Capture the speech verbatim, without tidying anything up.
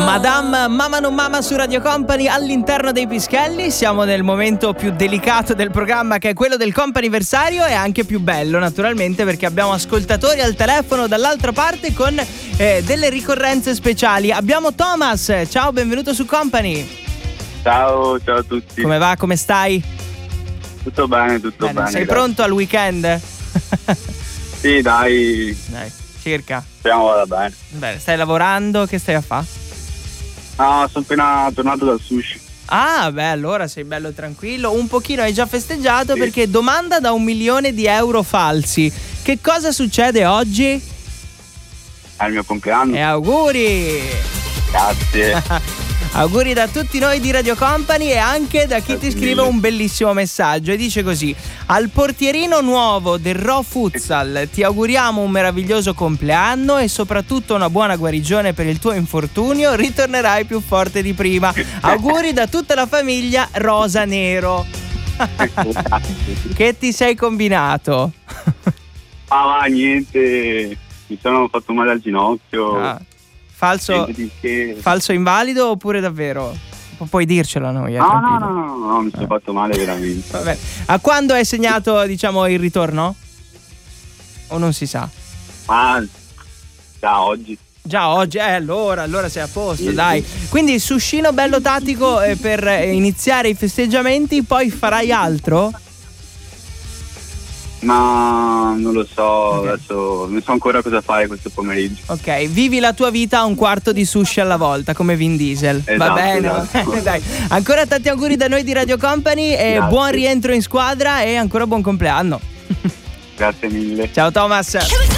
Madame Mamma non Mama su Radio Company all'interno dei Pischelli. Siamo nel momento più delicato del programma, che è quello del comp'anniversario, e anche più bello naturalmente perché abbiamo ascoltatori al telefono dall'altra parte con eh, delle ricorrenze speciali. Abbiamo Thomas, ciao, benvenuto su Company. Ciao, ciao a tutti. Come va, come stai? Tutto bene, tutto bene. bene. Sei dai. pronto al weekend? Sì, dai. Dai, circa. Speriamo vada bene. Bene, stai lavorando? Che stai a fare? No, sono appena tornato dal sushi. Ah, beh, allora sei bello tranquillo. Un pochino hai già festeggiato, Sì. perché domanda da un milione di euro falsi. Che cosa succede oggi? È il mio compleanno. E auguri! Grazie. Auguri da tutti noi di Radio Company e anche da chi Grazie ti scrive mille. un bellissimo messaggio e dice così: al portierino nuovo del Raw Futsal ti auguriamo un meraviglioso compleanno e soprattutto una buona guarigione per il tuo infortunio, ritornerai più forte di prima. Auguri da tutta la famiglia Rosa Nero. Che ti sei combinato? Ah, va, niente. Mi sono fatto male al ginocchio. Ah, falso, Niente di che. falso invalido oppure davvero? Pu- Puoi dircelo a noi, eh, No, no, tranquillo. no, no, no, no, mi sono fatto male veramente. Va bene. A quando hai segnato, diciamo, il ritorno? O non si sa? Ma da oggi. Già oggi, eh, allora, allora sei a posto, Sì, dai. sì. Quindi suscino bello tattico eh, per eh, iniziare i festeggiamenti, poi farai altro? Ma non lo so, Ok. adesso non so ancora cosa fare questo pomeriggio. Ok, vivi la tua vita a un quarto di sushi alla volta, come Vin Diesel. Va Esatto, bene, va esatto. bene, dai. Ancora tanti auguri da noi di Radio Company e Grazie. buon rientro in squadra e ancora buon compleanno. Grazie mille. Ciao Thomas.